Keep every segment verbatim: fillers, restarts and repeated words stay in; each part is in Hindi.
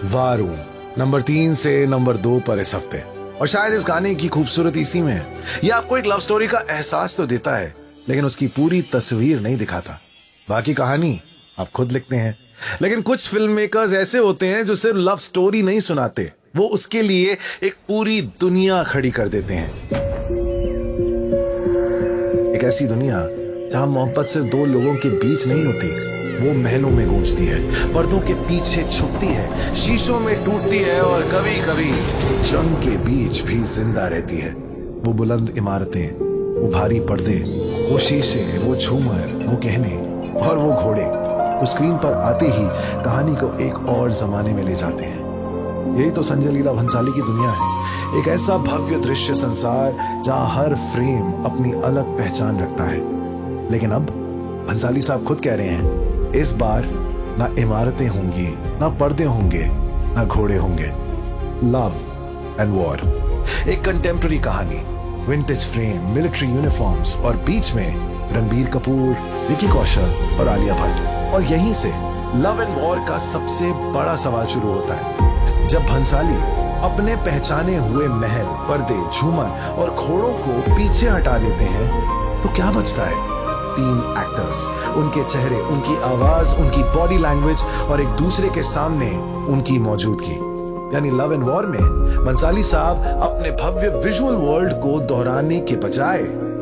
वारू नंबर तीन से नंबर दो पर इस हफ्ते। और शायद इस गाने की खूबसूरती इसी में है। ये आपको एक लव स्टोरी का एहसास तो देता है, लेकिन उसकी पूरी तस्वीर नहीं दिखाता। बाकी कहानी आप खुद लिखते हैं। लेकिन कुछ फिल्म मेकर्स ऐसे होते हैं जो सिर्फ लव स्टोरी नहीं सुनाते, वो उसके लिए एक पूरी दुनिया खड़ी कर देते हैं। एक ऐसी दुनिया जहां मोहब्बत सिर्फ दो लोगों के बीच नहीं होती, वो महलों में गूंजती है, पर्दों के पीछे छुपती है, शीशों में टूटती है और कभी कभी जंग के बीच भी जिंदा रहती है। वो बुलंद इमारतें, वो भारी पर्दे, वो शीशे, वो झूमर, वो गहने और वो घोड़े, वो स्क्रीन पर आते ही कहानी को एक और जमाने में ले जाते हैं। यही तो संजय लीला भंसाली की दुनिया है। एक ऐसा भव्य दृश्य संसार जहां हर फ्रेम अपनी अलग पहचान रखता है। लेकिन अब भंसाली साहब खुद कह रहे हैं, इस बार ना इमारतें होंगी, ना पर्दे होंगे, ना घोड़े होंगे। लव एंड वॉर, एक कंटेम्पररी कहानी, विंटेज फ्रेम, मिलिट्री यूनिफॉर्म्स और बीच में रणबीर कपूर, विकी कौशल और आलिया भट्ट। और यहीं से लव एंड वॉर का सबसे बड़ा सवाल शुरू होता है। जब भंसाली अपने पहचाने हुए महल, पर्दे, झूमर और घोड़ों को पीछे हटा देते हैं तो क्या बचता है? तीन एक्टर्स, उनके चेहरे, उनकी आवाज, उनकी बॉडी लैंग्वेज और एक दूसरे के सामने उनकी मौजूदगी। यानी लव एंड वॉर में भंसाली साहब अपने भव्य विजुअल वर्ल्ड को दोहराने के बजाय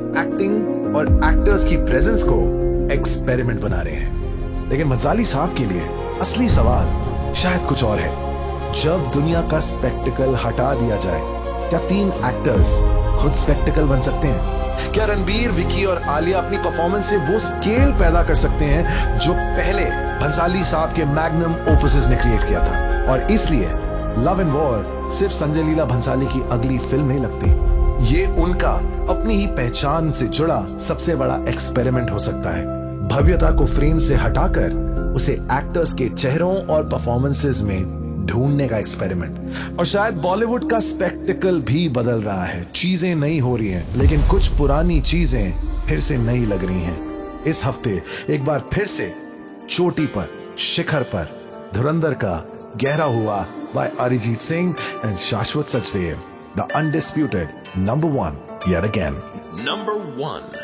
एक्टिंग और एक्टर्स की प्रेजेंस को एक्सपेरिमेंट बना रहे हैं। लेकिन भंसाली साहब के लिए असली सवाल शायद कुछ और है। जब दुनिया का स्पेक्टिकल हटा दिया जाए, क्या तीन एक्टर्स खुद स्पेक्टिकल बन सकते हैं? क्या रणबीर, विकी और आलिया अपनी परफॉर्मेंस से वो स्केल पैदा कर सकते हैं जो पहले भंसाली साहब के मैग्नम ओपसेस ने क्रिएट किया था? और इसलिए लव एंड वॉर सिर्फ संजय लीला भंसाली की अगली फिल्म नहीं लगती, ये उनका अपनी ही पहचान से जुड़ा सबसे बड़ा एक्सपेरिमेंट हो सकता है। भव्यता को फ्रेम से हटाकर उसे एक्टर्स के चेहरों और परफॉर्मेंसेस में ढूंढने का एक्सपेरिमेंट। और शायद बॉलीवुड का स्पेक्टिकल भी बदल रहा है। चीजें नई हो रही हैं, लेकिन कुछ पुरानी चीजें फिर से नई लग रही हैं। इस हफ्ते एक बार फिर से चोटी पर, शिखर पर धुरंधर का गहरा हुआ बाय अरिजीत सिंह एंड शाश्वत Sachdev, the undisputed number one yet again. Number one.